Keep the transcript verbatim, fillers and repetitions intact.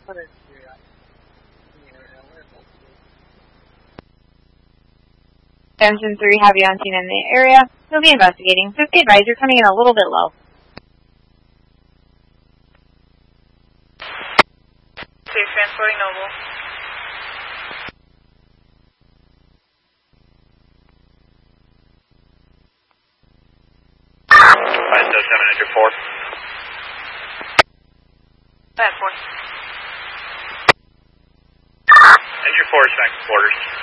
Benson three, have you on scene in the area. We'll be investigating. Just be advised, you're coming in a little bit low. Safe transporting Noble. five seven seven, enter four. Bad four. Enter four is back to quarters.